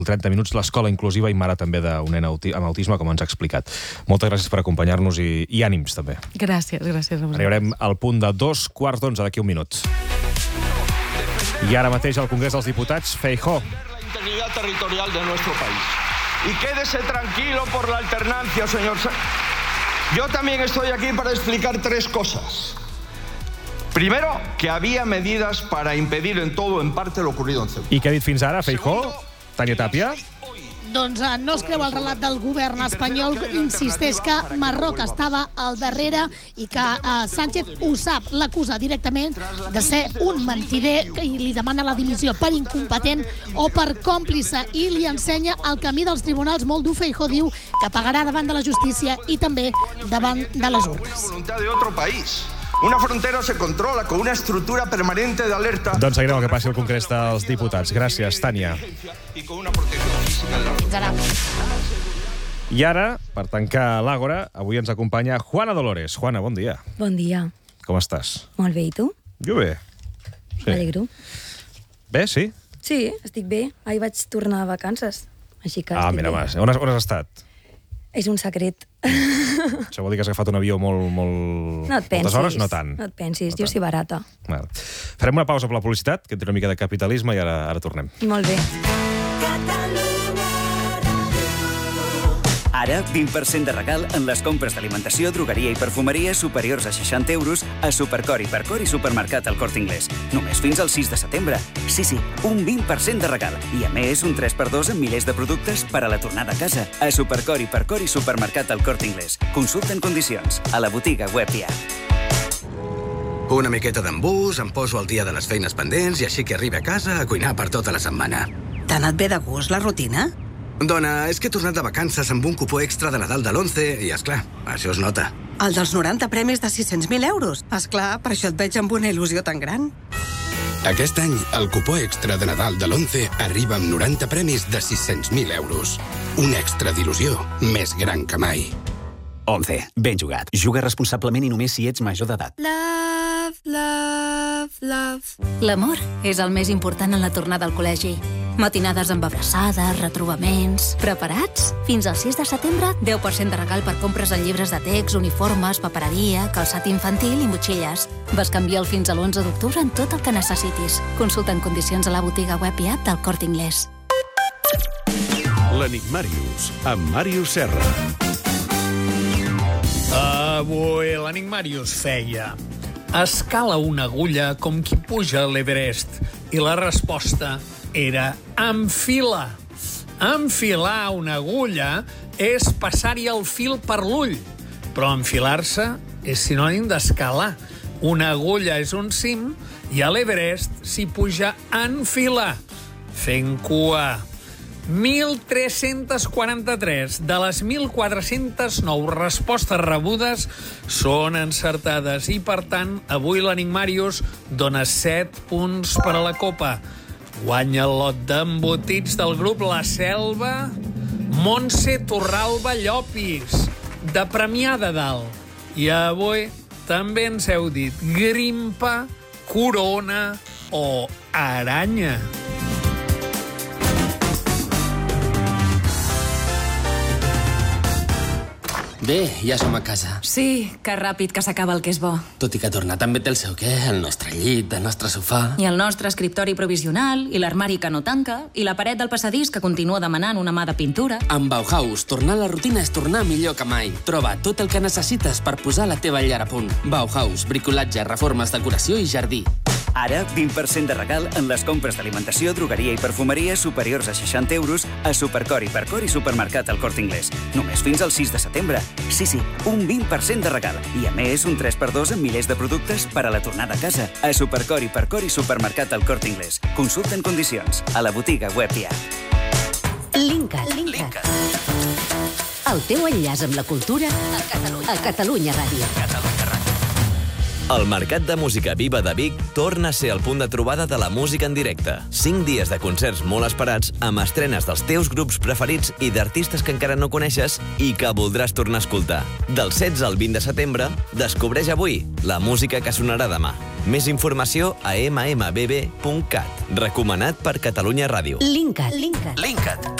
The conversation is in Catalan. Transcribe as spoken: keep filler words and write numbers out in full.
trenta minuts, l'escola inclusiva i mare també d'un nen amb autisme, com ens ha explicat. Moltes gràcies per acompanyar-nos i, i ànims, també. Gràcies, gràcies a vosaltres. Arribarem al punt de dos quarts d'onze d'aquí un minut. I ara mateix al Congrés dels Diputats, Feijóo. La integridad territorial de nuestro país. Y quédese tranquilo por la alternancia, señor Sánchez. Yo también estoy aquí para explicar tres cosas. Primero, que había medidas para impedir en todo o en parte lo ocurrido en Ceuta. I què ha dit fins ara, Feijóo? Tània Tàpia? Doncs eh, no es creu el relat del govern espanyol, insisteix que Marroc estava al darrere i que eh, Sánchez ho sap, l'acusa directament de ser un mentider i li demana la dimissió per incompetent o per còmplice i li ensenya el camí dels tribunals. Molt dur. Feijóo diu que pagarà davant de la justícia i també davant de les urnes. Voluntad de otro país. Una frontera se controla con una estructura permanente de alerta. Doncs seguirem el que passi al Congrés dels Diputats. Gràcies, Tània. Y con una protección física de la frontera. I ara, per tancar l'Àgora, avui ens acompanya Juana Dolores. Juana, bon dia. Bon dia. Com estàs? Molt bé, i tu? Jo bé. Sí. M'alegro. Bé, sí? Sí, estic bé. Ahir vaig tornar a vacances, així que Ah, estic mira, bé. mas. On has, on has estat? És un secret. Això vol dir que has agafat un avió molt... molt... No et pensis. Moltes hores? No tant. No et pensis, No jo tant. soy barata. Vale. Farem una pausa per la publicitat, que té una mica de capitalisme, i ara, ara tornem. Molt bé. Ara, vint per cent de regal en les compres d'alimentació, drogueria i perfumeria superiors a seixanta euros a Supercor, Hipercor i Supermercat al Corte Inglés. Només fins al sis de setembre. Sí, sí, un vint per cent de regal. I a més, un tres per dos en milers de productes per a la tornada a casa a Supercor, Hipercor i Supermercat al Corte Inglés. Consulta en condicions a la botiga web i app. Una miqueta d'embús, em poso al dia de les feines pendents i així que arribi a casa a cuinar per tota la setmana. T'ha anat bé de gust, la rutina? Dona, és que he tornat de vacances amb un cupó extra de Nadal de l'onze i, esclar, això es nota. El dels noranta premis de sis-cents mil euros. Esclar, per això et veig amb una il·lusió tan gran. Aquest any, el cupó extra de Nadal de l'onze arriba amb noranta premis de sis-cents mil euros. Un extra d'il·lusió més gran que mai. onze. Ben jugat. Juga responsablement i només si ets major d'edat. Love, love, love. L'amor és el més important en la tornada al col·legi. Matinades amb abraçades, retrobaments... Preparats? Fins al sis de setembre, deu per cent de regal per compres en llibres de text, uniformes, papereria, calçat infantil i motxilles. Bescanvia'l fins a l'onze d'octubre en tot el que necessitis. Consulta en condicions a la botiga web i app del Corte Inglés. L'Enigmàrius, amb Màrius Serra. Avui l'Enigmàrius feia: escala una agulla com qui puja a l'Everest. I la resposta era enfila. Enfilar una agulla és passar-hi el fil per l'ull, però enfilar-se és sinònim d'escalar. Una agulla és un cim i a l'Everest s'hi puja en fila, fent cua. mil tres-centes quaranta-tres de les mil quatre-cents nou respostes rebudes són encertades i, per tant, avui l'Enigmàrius dona set punts per a la copa. Guanya el lot d'embotits del grup La Selva Montse Torralba Llopis, de Premià de Dalt. I avui també ens heu dit grimpa, corona o aranya. Bé, ja som a casa. Sí, que ràpid que s'acaba el que és bo. Tot i que tornar també té el seu què, el nostre llit, el nostre sofà... I el nostre escriptori provisional, i l'armari que no tanca, i la paret del passadís que continua demanant una mà de pintura. Amb Bauhaus, tornar a la rutina és tornar millor que mai. Troba tot el que necessites per posar la teva llar a punt. Bauhaus, bricolatge, reformes, decoració i jardí. Ara, vint per cent de regal en les compres d'alimentació, drogueria i perfumeria superiors a seixanta euros a Supercor, Hipercor i Supermercat al Corte Inglés. Només fins al sis de setembre. Sí, sí, un vint per cent de regal. I a més, un tres per dos en milers de productes per a la tornada a casa a Supercor, Hipercor i Supermercat al Corte Inglés. Consulta en condicions a la botiga web i app. Linkat. Linkat. El teu enllaç amb la cultura a Catalunya, a Catalunya Ràdio. Catalunya Ràdio. El Mercat de Música Viva de Vic torna a ser el punt de trobada de la música en directe. Cinc dies de concerts molt esperats amb estrenes dels teus grups preferits i d'artistes que encara no coneixes i que voldràs tornar a escoltar. Del setze al vint de setembre, descobreix avui la música que sonarà demà. Més informació a emme emme be be punt cat. Recomanat per Catalunya Ràdio. Linkat. Linkat.